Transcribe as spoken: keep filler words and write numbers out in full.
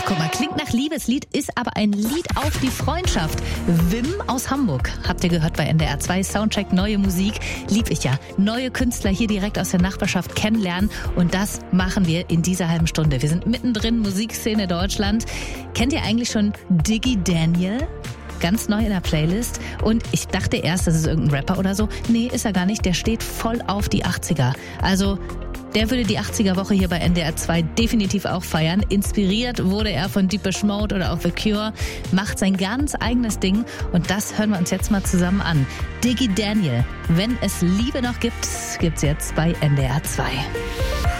Guck mal, klingt nach Liebeslied, ist aber ein Lied auf die Freundschaft. Wim aus Hamburg, habt ihr gehört bei N D R zwei, Soundcheck, neue Musik, lieb ich ja. Neue Künstler hier direkt aus der Nachbarschaft kennenlernen und das machen wir in dieser halben Stunde. Wir sind mittendrin, Musikszene Deutschland. Kennt ihr eigentlich schon Diggy Daniel? Ganz neu in der Playlist und ich dachte erst, das ist irgendein Rapper oder so. Nee, ist er gar nicht, der steht voll auf die achtziger. Also der würde die achtziger-Woche hier bei N D R zwei definitiv auch feiern. Inspiriert wurde er von Depeche Mode oder auch The Cure, macht sein ganz eigenes Ding und das hören wir uns jetzt mal zusammen an. Diggy Daniel, wenn es Liebe noch gibt, gibt's jetzt bei N D R zwei.